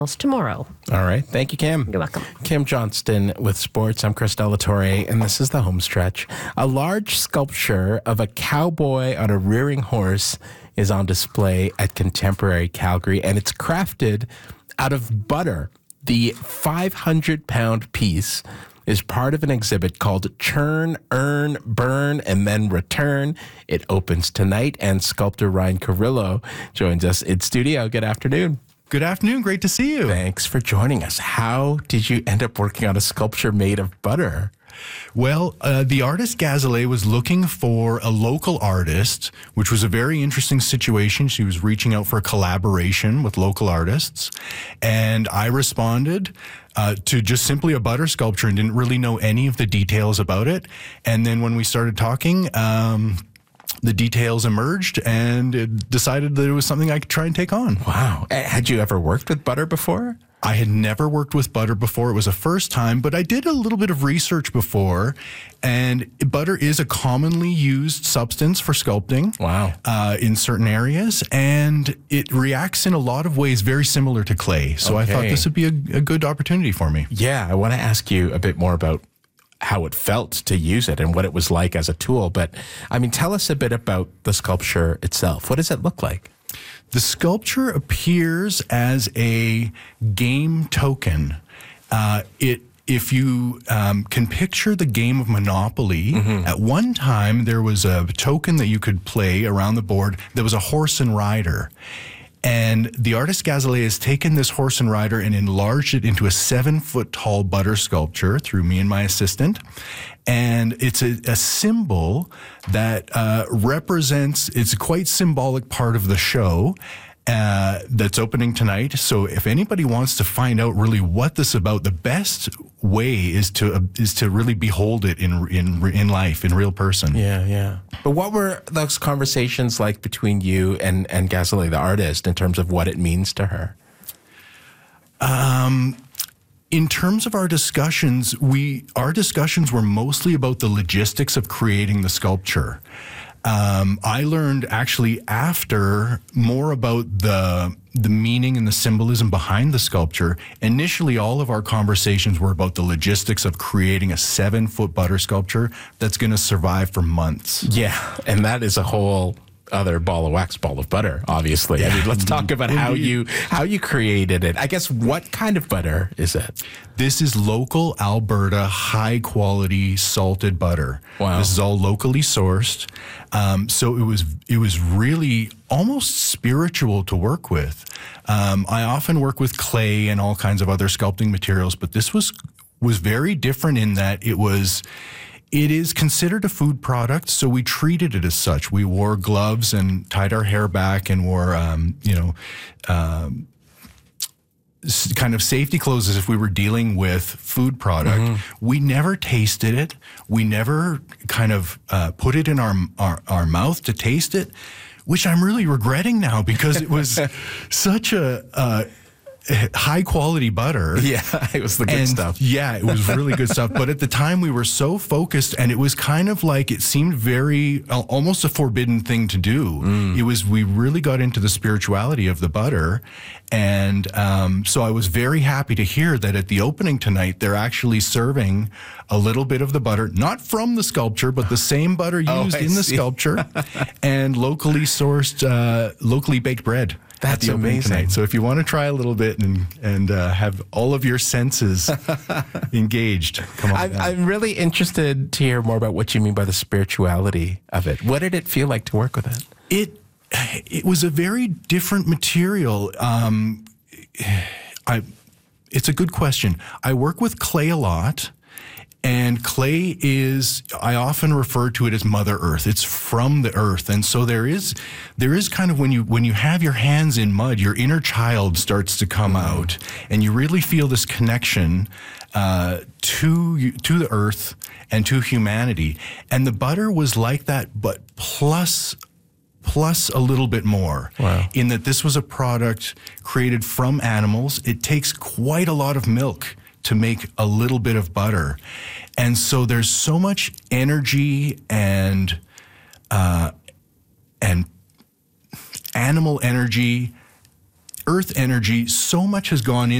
tomorrow. All right. Thank you, Kim. You're welcome. Kim Johnston with sports. I'm Chris Delatorre, and this is the home stretch. A large sculpture of a cowboy on a rearing horse is on display at Contemporary Calgary, and it's crafted out of butter. The 500-pound piece is part of an exhibit called Churn, Earn, Burn, and Then Return. It opens tonight, and sculptor Ryan Carrillo joins us in studio. Good afternoon. Good afternoon. Great to see you. Thanks for joining us. How did you end up working on a sculpture made of butter? Well, the artist Gazelay was looking for a local artist, which was a very interesting situation. She was reaching out for a collaboration with local artists. And I responded to just simply a butter sculpture and didn't really know any of the details about it. And then when we started talking, the details emerged, and it decided that it was something I could try and take on. Wow. Had you ever worked with butter before? I had never worked with butter before. It was a first time, but I did a little bit of research before, and butter is a commonly used substance for sculpting. Wow. In certain areas, and it reacts in a lot of ways very similar to clay. So I thought this would be a good opportunity for me. Yeah, I want to ask you a bit more about how it felt to use it and what it was like as a tool. But, I mean, tell us a bit about the sculpture itself. What does it look like? The sculpture appears as a game token. If you can picture the game of Monopoly, at one time there was a token that you could play around the board that was a horse and rider. And the artist Gazelay has taken this horse and rider and enlarged it into a 7-foot-tall butter sculpture through me and my assistant. And it's a symbol that represents, it's a quite symbolic part of the show that's opening tonight. So if anybody wants to find out really what this is about, the best way is to really behold it in life, in real person. Yeah. But what were those conversations like between you and Gazelay, the artist, in terms of what it means to her? In terms of our discussions were mostly about the logistics of creating the sculpture. I learned actually after more about the meaning and the symbolism behind the sculpture. Initially, all of our conversations were about the logistics of creating a 7-foot butter sculpture that's going to survive for months. Yeah, and that is a whole other ball of wax, ball of butter, obviously. Yeah. I mean, let's talk about how you created it. I guess, what kind of butter is it? This is local Alberta, high-quality salted butter. Wow. This is all locally sourced. So it was really almost spiritual to work with. I often work with clay and all kinds of other sculpting materials, but this was very different in that it is considered a food product, so we treated it as such. We wore gloves and tied our hair back and wore, kind of safety clothes as if we were dealing with food product. We never tasted it. We never kind of put it in our mouth to taste it, which I'm really regretting now because it was such a high quality butter. Yeah, it was the good stuff. Yeah, it was really good stuff. But at the time we were so focused, and it was kind of like, it seemed very, almost a forbidden thing to do. We really got into the spirituality of the butter. And so I was very happy to hear that at the opening tonight, they're actually serving a little bit of the butter, not from the sculpture, but the same butter used in the sculpture, and locally sourced, locally baked bread. That's amazing. Tonight. So if you want to try a little bit and have all of your senses engaged, come on. I'm really interested to hear more about what you mean by the spirituality of it. What did it feel like to work with it? It was a very different material. It's a good question. I work with clay a lot. And clay I often refer to it as Mother Earth. It's from the earth. And so there is kind of, when you have your hands in mud, your inner child starts to come out, and you really feel this connection to the earth and to humanity. And the butter was like that, but plus a little bit more. Wow. In that this was a product created from animals. It takes quite a lot of milk to make a little bit of butter. And so there's so much energy and animal energy, earth energy, so much has gone